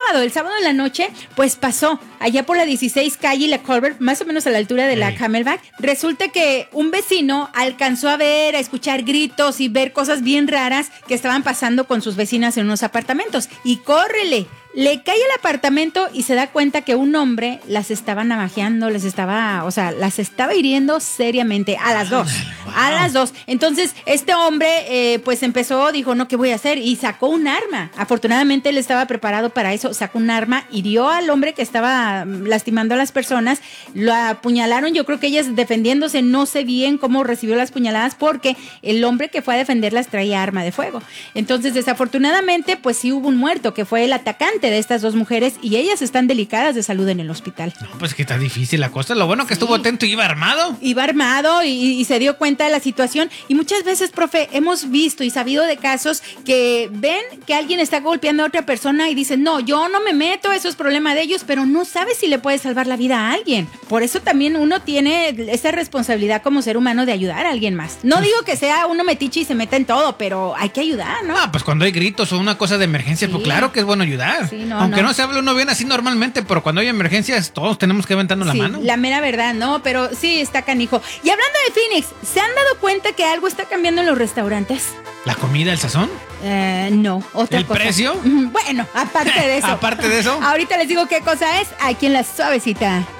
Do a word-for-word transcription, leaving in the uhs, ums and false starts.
sábado, el sábado en la noche, pues pasó allá por la dieciséis calle y la Colbert, más o menos a la altura de la Camelback. Resulta que un vecino alcanzó a ver, a escuchar gritos y ver cosas bien raras que estaban pasando con sus vecinas en unos apartamentos. Y córrele. Le cae el apartamento y se da cuenta que un hombre las estaba navajeando, les estaba, o sea, las estaba hiriendo seriamente a las dos, wow. a las dos. Entonces, este hombre, eh, pues empezó, dijo, no, ¿qué voy a hacer? Y sacó un arma. Afortunadamente, él estaba preparado para eso, sacó un arma, hirió al hombre que estaba lastimando a las personas, lo apuñalaron, yo creo que ellas defendiéndose, no sé bien cómo recibió las puñaladas, porque el hombre que fue a defenderlas traía arma de fuego. Entonces, desafortunadamente, pues sí hubo un muerto, que fue el atacante de estas dos mujeres, y ellas están delicadas de salud en el hospital. No, pues que está difícil la cosa. Lo bueno que sí. estuvo atento y iba armado. Iba armado y, y se dio cuenta de la situación. Y muchas veces, profe, hemos visto y sabido de casos que ven que alguien está golpeando a otra persona y dicen, no, yo no me meto, eso es problema de ellos, pero no sabes si le puede salvar la vida a alguien. Por eso también uno tiene esa responsabilidad como ser humano de ayudar a alguien más. No pues, digo que sea uno metiche y se meta en todo, pero hay que ayudar, ¿no? Ah, pues cuando hay gritos o una cosa de emergencia, sí. pues claro que es bueno ayudar. Sí, no, Aunque no. no se hable uno bien así normalmente, pero cuando hay emergencias todos tenemos que aventarnos sí, la mano. La mera verdad, ¿no? Pero sí, está canijo. Y hablando de Phoenix, ¿se han dado cuenta que algo está cambiando en los restaurantes? ¿La comida, el sazón? Eh, no, otra ¿El cosa. ¿El precio? Bueno, aparte de eso. Aparte de eso. Ahorita les digo qué cosa es aquí en La Suavecita.